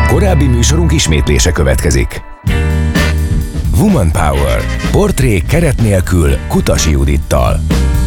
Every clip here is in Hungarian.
Korábbi műsorunk ismétlése következik. Woman Power. Portré keret nélkül Kutasi Judittal.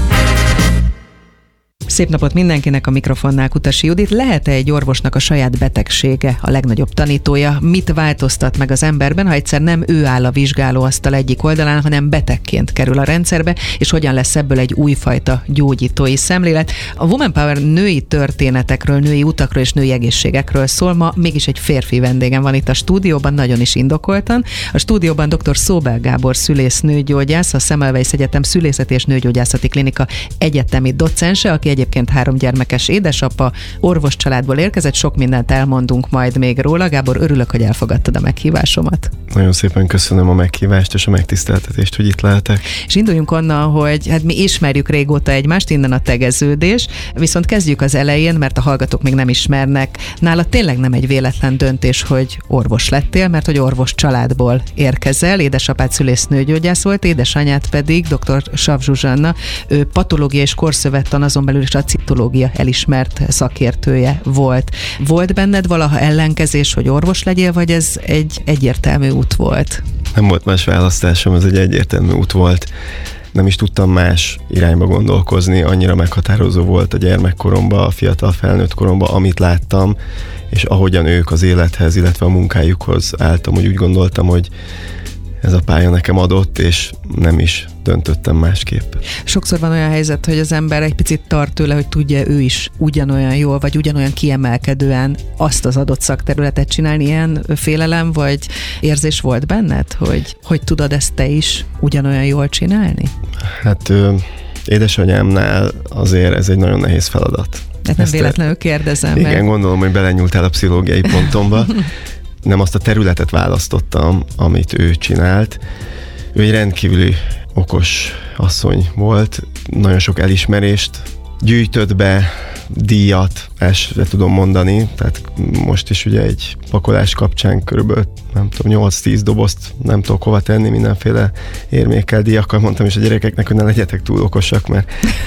Szép napot mindenkinek, a mikrofonnál Kutasi Judit. Lehet-e egy orvosnak a saját betegsége a legnagyobb tanítója? Mit változtat meg az emberben, ha egyszer nem ő áll a vizsgálóasztal egyik oldalán, hanem betegként kerül a rendszerbe, és hogyan lesz ebből egy újfajta gyógyítói szemlélet? A Woman Power női történetekről, női utakról és női egészségekről szól. Ma mégis egy férfi vendégem van itt a stúdióban, nagyon is indokoltan. A stúdióban dr. Szóbel Gábor szülész-nőgyógyász, a Semmelweis Egyetem Szülészeti és Nőgyógyászati Klinika egyetemi docense, aki egyébként 3 gyermekes édesapa, orvos családból érkezett, sok mindent elmondunk majd még róla. Gábor, örülök, hogy elfogadtad a meghívásomat. Nagyon szépen köszönöm a meghívást és a megtiszteltetést, hogy itt lehetek. És induljunk onnan, hogy hát mi ismerjük régóta egymást, innen a tegeződés, viszont kezdjük az elején, mert a hallgatók még nem ismernek. Nála tényleg nem egy véletlen döntés, hogy orvos lettél, mert hogy orvos családból érkezel, édesapád szülész-nőgyógyász volt, édesanyád pedig dr. Sav Zsuzsanna, ő patológia és korszövettan, azon belül is a citológia elismert szakértője volt. Volt benned valaha ellenkezés, hogy orvos legyél, vagy ez egy egyértelmű út volt? Nem volt más választásom, ez egy egyértelmű út volt. Nem is tudtam más irányba gondolkozni, annyira meghatározó volt a gyermekkoromban, a fiatal felnőtt koromban, amit láttam, és ahogyan ők az élethez, illetve a munkájukhoz álltam, hogy úgy gondoltam, hogy ez a pálya nekem adott, és nem is döntöttem másképp. Sokszor van olyan helyzet, hogy az ember egy picit tart tőle, hogy tudja ő is ugyanolyan jól, vagy ugyanolyan kiemelkedően azt az adott szakterületet csinálni. Ilyen félelem, vagy érzés volt benned, hogy tudod ezt te is ugyanolyan jól csinálni? Hát édesanyámnál azért ez egy nagyon nehéz feladat. Hát nem véletlenül kérdezem. Igen, mert... gondolom, hogy belenyúltál a pszichológiai pontomba. Nem azt a területet választottam, amit ő csinált. Ő egy rendkívüli okos asszony volt, nagyon sok elismerést gyűjtött be, díjat, ezt tudom mondani, tehát most is ugye egy pakolás kapcsán körülbelül, nem tudom, 8-10 dobozt nem tudok hova tenni, mindenféle érmékkel, díjakkal. Mondtam is a gyerekeknek, hogy ne legyetek túl okosak, mert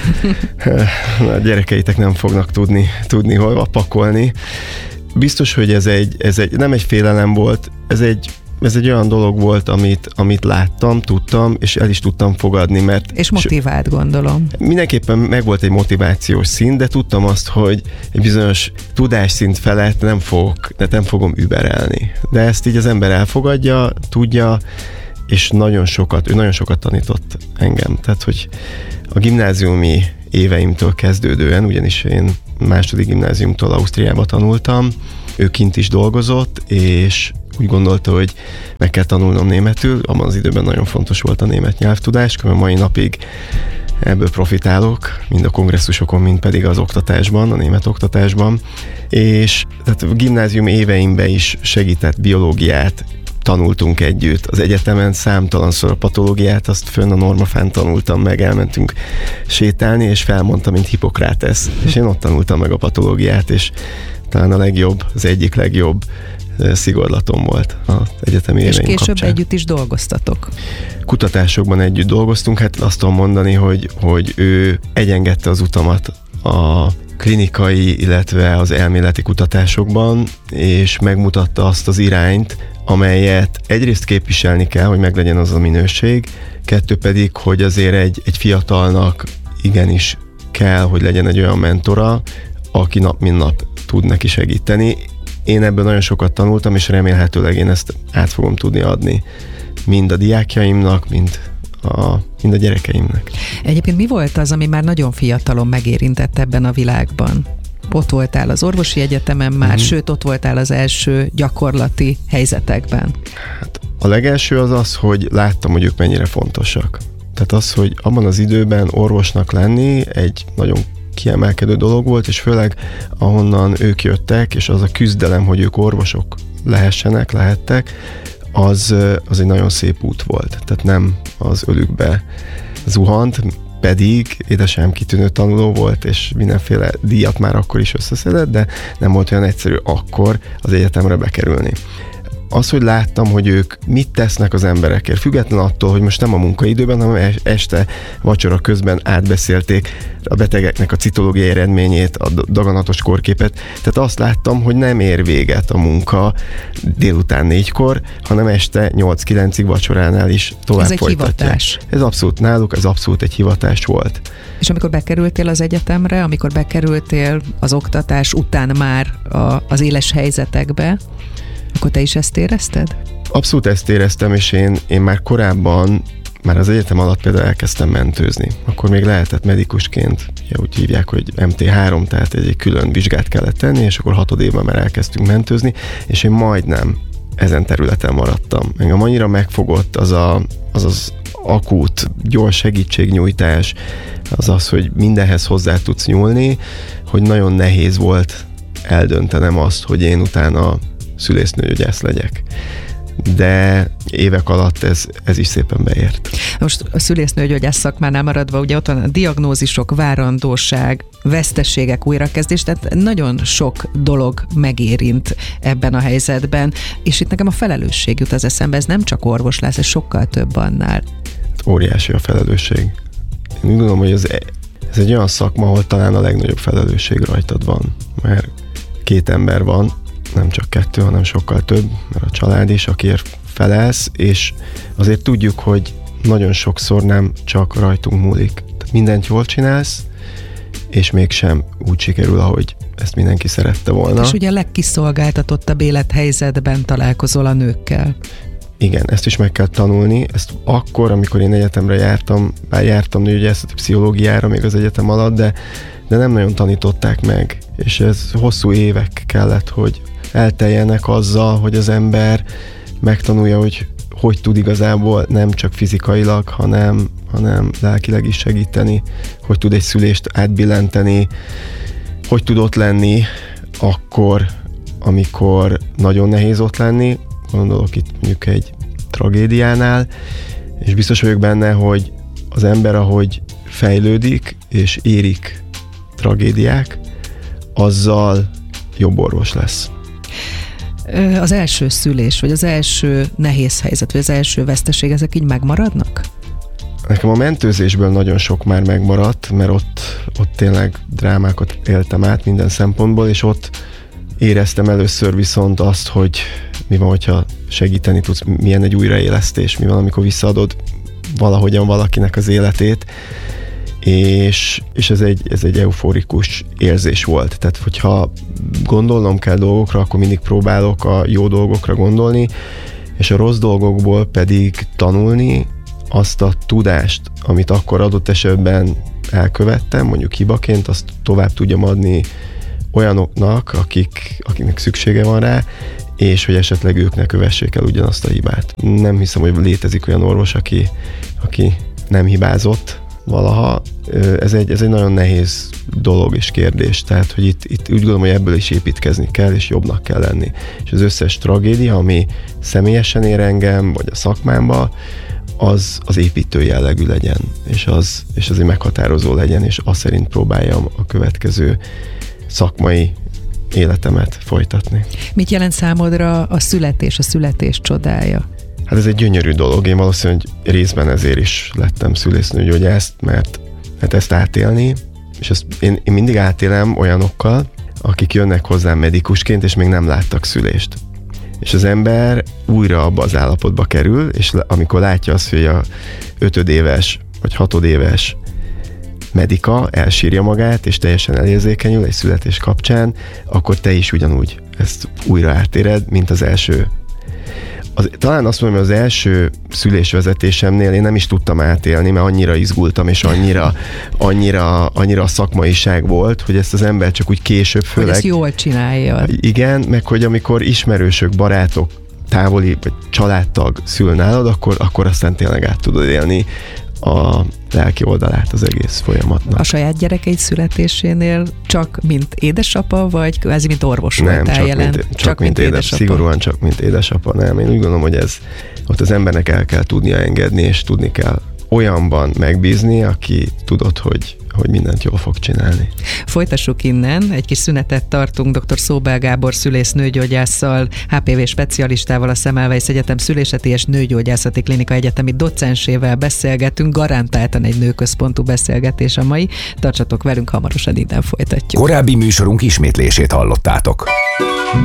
a gyerekeitek nem fognak tudni hova pakolni. Biztos, hogy ez nem egy félelem volt, ez egy olyan dolog volt, amit láttam, tudtam, és el is tudtam fogadni, mert... És motivált, gondolom. Mindenképpen megvolt egy motivációs szint, de tudtam azt, hogy egy bizonyos tudásszint felett nem fogom überelni. De ezt így az ember elfogadja, tudja, és ő nagyon sokat tanított engem. Tehát, hogy a gimnáziumi éveimtől kezdődően, ugyanis én második gimnáziumtól Ausztriába tanultam, ő kint is dolgozott, és úgy gondolta, hogy meg kell tanulnom németül. Abban az időben nagyon fontos volt a német nyelvtudás, mert mai napig ebből profitálok, mind a kongresszusokon, mind pedig az oktatásban, a német oktatásban. És tehát a gimnázium éveimben is segített, biológiát tanultunk együtt. Az egyetemen számtalanszor a patológiát, azt fönn a Normafán tanultam meg, elmentünk sétálni, és felmondta, mint Hippokrates. És én ott tanultam meg a patológiát, és talán az egyik legjobb szigorlatom volt az egyetemi éveim kapcsán. És később együtt is dolgoztatok? Kutatásokban együtt dolgoztunk, hát azt tudom mondani, hogy ő egyengedte az utamat a klinikai, illetve az elméleti kutatásokban, és megmutatta azt az irányt, amelyet egyrészt képviselni kell, hogy meglegyen az a minőség, 2 pedig, hogy azért egy fiatalnak igenis kell, hogy legyen egy olyan mentora, aki nap mint nap tud neki segíteni. Én ebből nagyon sokat tanultam, és remélhetőleg én ezt át fogom tudni adni mind a diákjaimnak, mind a gyerekeimnek. Egyébként mi volt az, ami már nagyon fiatalon megérintett ebben a világban? Ott voltál az orvosi egyetemen már, sőt, ott voltál az első gyakorlati helyzetekben. Hát a legelső az, hogy láttam, hogy ők mennyire fontosak. Tehát az, hogy abban az időben orvosnak lenni egy nagyon kiemelkedő dolog volt, és főleg ahonnan ők jöttek, és az a küzdelem, hogy ők orvosok lehettek, az egy nagyon szép út volt. Tehát nem az ölükbe zuhant, pedig édesem kitűnő tanuló volt, és mindenféle díjat már akkor is összeszedett, de nem volt olyan egyszerű akkor az egyetemre bekerülni. az, hogy láttam, hogy ők mit tesznek az emberekért, független attól, hogy most nem a munkaidőben, hanem este vacsora közben átbeszélték a betegeknek a citológiai eredményét, a daganatos kórképet. Tehát azt láttam, hogy nem ér véget a munka délután 4-kor, hanem este 8-9-ig vacsoránál is tovább folytatják. Ez egy hivatás. Ez abszolút náluk, ez abszolút egy hivatás volt. És amikor bekerültél az egyetemre, amikor bekerültél az oktatás után már az éles helyzetekbe, akkor te is ezt érezted? Abszolút ezt éreztem, és én már korábban, már az egyetem alatt például elkezdtem mentőzni. Akkor még lehetett medikusként, úgy hívják, hogy MT3, tehát egy külön vizsgát kellett tenni, és akkor 6. évben már elkezdtünk mentőzni, és én majdnem ezen területen maradtam. Engem annyira megfogott az akut, gyors segítségnyújtás, az, hogy mindenhez hozzá tudsz nyúlni, hogy nagyon nehéz volt eldöntenem azt, hogy én utána szülésznőgyógyász legyek. De évek alatt ez is szépen beért. Most a szülésznőgyógyász szakmánál maradva, ugye ott van a diagnózisok, várandóság, veszteségek, újrakezdés, tehát nagyon sok dolog megérint ebben a helyzetben, és itt nekem a felelősség jut az eszembe, ez nem csak orvoslás, ez sokkal több annál. Óriási a felelősség. Én úgy gondolom, hogy ez egy olyan szakma, ahol talán a legnagyobb felelősség rajtad van, mert 2 ember van, nem csak 2, hanem sokkal több, mert a család is, akiért felelsz, és azért tudjuk, hogy nagyon sokszor nem csak rajtunk múlik. Tehát mindent jól csinálsz, és mégsem úgy sikerül, ahogy ezt mindenki szerette volna. És ugye a legkiszolgáltatottabb élethelyzetben találkozol a nőkkel. Igen, ezt is meg kell tanulni. Ezt akkor, amikor én egyetemre jártam, bár jártam nőgyógyászati pszichológiára még az egyetem alatt, de nem nagyon tanították meg. És ez hosszú évek kellett, hogy elteljenek azzal, hogy az ember megtanulja, hogy tud igazából nem csak fizikailag, hanem lelkileg is segíteni, hogy tud egy szülést átbillenteni, hogy tud ott lenni akkor, amikor nagyon nehéz ott lenni, gondolok itt mondjuk egy tragédiánál, és biztos vagyok benne, hogy az ember, ahogy fejlődik, és érik tragédiák, azzal jobb orvos lesz. Az első szülés, vagy az első nehéz helyzet, vagy az első veszteség, ezek így megmaradnak? Nekem a mentőzésből nagyon sok már megmaradt, mert ott tényleg drámákat éltem át minden szempontból, és ott éreztem először viszont azt, hogy mi van, hogyha segíteni tudsz, milyen egy újraélesztés, mi van, amikor visszaadod valahogyan valakinek az életét, és ez egy euforikus érzés volt. Tehát, hogyha gondolnom kell dolgokra, akkor mindig próbálok a jó dolgokra gondolni, és a rossz dolgokból pedig tanulni azt a tudást, amit akkor adott esetben elkövettem, mondjuk hibaként, azt tovább tudjam adni olyanoknak, akiknek szüksége van rá, és hogy esetleg ők ne kövessék el ugyanazt a hibát. Nem hiszem, hogy létezik olyan orvos, aki nem hibázott valaha. Ez egy nagyon nehéz dolog és kérdés, tehát hogy itt úgy gondolom, hogy ebből is építkezni kell, és jobbnak kell lenni. És az összes tragédia, ami személyesen ér engem, vagy a szakmámba, az építő jellegű legyen, és az egy meghatározó legyen, és azt szerint próbáljam a következő szakmai életemet folytatni. Mit jelent számodra a születés csodája? Hát ez egy gyönyörű dolog. Én valószínűleg részben ezért is lettem szülésznőgyógyász, mert ezt átélni, és ezt én mindig átélem olyanokkal, akik jönnek hozzám medikusként, és még nem láttak szülést. És az ember újra abba az állapotba kerül, és amikor látja azt, hogy a 5 éves vagy 6 éves medika elsírja magát, és teljesen elérzékenyül egy születés kapcsán, akkor te is ugyanúgy ezt újra átéred, mint az első. Talán azt mondom, hogy az első szülésvezetésemnél én nem is tudtam átélni, mert annyira izgultam, és annyira a szakmaiság volt, hogy ezt az ember csak úgy később főleg... Hogy ezt jól csinálja. Igen, meg hogy amikor ismerősök, barátok, távoli vagy családtag szül nálad, akkor aztán tényleg át tudod élni a lelki oldalát az egész folyamatnak. A saját gyerekeid születésénél csak mint édesapa, vagy kvázi mint orvos voltál jelen? Csak mint édesapa. Szigorúan csak mint édesapa, nem. Én úgy gondolom, hogy ott az embernek el kell tudnia engedni, és tudni kell olyanban megbízni, aki tudod, hogy hogy mindent jól fog csinálni. Folytassuk innen, egy kis szünetet tartunk dr. Szóbel Gábor szülész nőgyógyásszal, HPV specialistával, a Semmelweis Egyetem Szüléseti és Nőgyógyászati Klinika egyetemi docensével beszélgetünk, garantáltan egy nőközpontú beszélgetés a mai. Tartsatok velünk, hamarosan innen folytatjuk. Korábbi műsorunk ismétlését hallottátok.